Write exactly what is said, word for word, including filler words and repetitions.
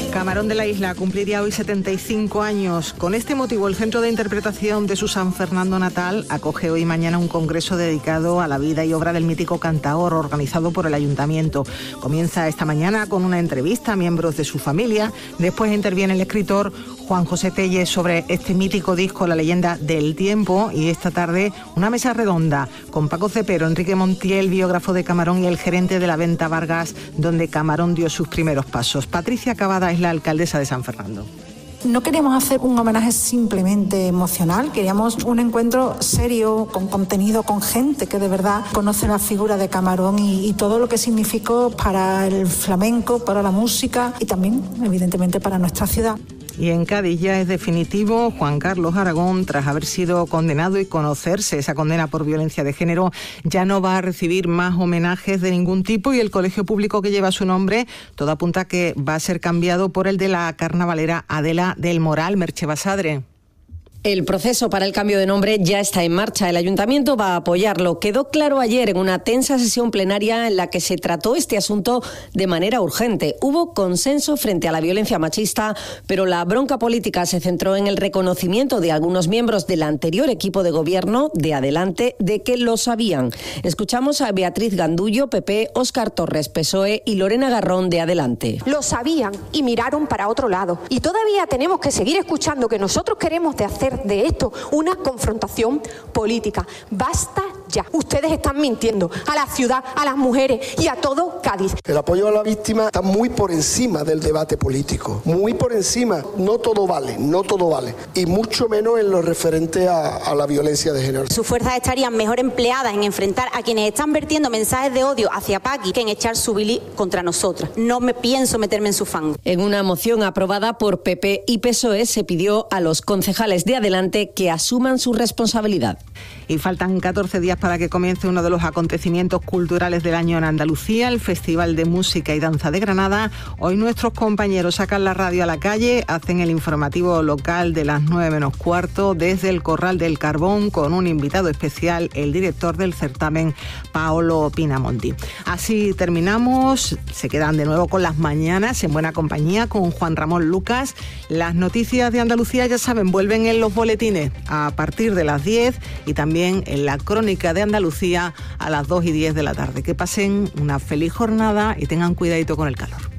Camarón de la Isla cumpliría hoy setenta y cinco años. Con este motivo, el Centro de Interpretación de su San Fernando natal acoge hoy y mañana un congreso dedicado a la vida y obra del mítico cantaor, organizado por el Ayuntamiento. Comienza esta mañana con una entrevista a miembros de su familia. Después interviene el escritor Juan José Tellez sobre este mítico disco, La leyenda del tiempo. Y esta tarde, una mesa redonda con Paco Cepero, Enrique Montiel, biógrafo de Camarón, y el gerente de la Venta Vargas, donde Camarón dio sus primeros pasos. Patricia Cavada es la alcaldesa de San Fernando. No queríamos hacer un homenaje simplemente emocional, queríamos un encuentro serio, con contenido, con gente que de verdad conoce la figura de Camarón y, y todo lo que significó para el flamenco, para la música y también, evidentemente, para nuestra ciudad. Y en Cádiz ya es definitivo. Juan Carlos Aragón, tras haber sido condenado y conocerse esa condena por violencia de género, ya no va a recibir más homenajes de ningún tipo, y el colegio público que lleva su nombre, todo apunta a que va a ser cambiado por el de la carnavalera Adela del Moral. Merche Basadre. El proceso para el cambio de nombre ya está en marcha. El Ayuntamiento va a apoyarlo. Quedó claro ayer en una tensa sesión plenaria en la que se trató este asunto de manera urgente. Hubo consenso frente a la violencia machista, pero la bronca política se centró en el reconocimiento de algunos miembros del anterior equipo de gobierno de Adelante de que lo sabían. Escuchamos a Beatriz Gandullo, P P, Óscar Torres, P S O E, y Lorena Garrón, de Adelante. Lo sabían y miraron para otro lado. Y todavía tenemos que seguir escuchando que nosotros queremos de hacer de esto una confrontación política. Basta ya. Ustedes están mintiendo a la ciudad, a las mujeres y a todo Cádiz. El apoyo a la víctima está muy por encima del debate político, muy por encima. No todo vale, no todo vale, y mucho menos en lo referente a, a la violencia de género. Sus fuerzas estarían mejor empleadas en enfrentar a quienes están vertiendo mensajes de odio hacia Paqui que en echar su bilis contra nosotras. No me pienso meterme en su fango. En una moción aprobada por P P y P S O E se pidió a los concejales de Adelante que asuman su responsabilidad. Y faltan catorce días para que comience uno de los acontecimientos culturales del año en Andalucía, el Festival de Música y Danza de Granada. Hoy nuestros compañeros sacan la radio a la calle, hacen el informativo local de las nueve menos cuarto desde el Corral del Carbón, con un invitado especial, el director del certamen, Paolo Pinamonti. Así terminamos. Se quedan de nuevo con las mañanas en buena compañía con Juan Ramón Lucas. Las noticias de Andalucía, ya saben, vuelven en los boletines a partir de las diez y también en la Crónica de Andalucía a las dos y diez de la tarde. Que pasen una feliz jornada y tengan cuidadito con el calor.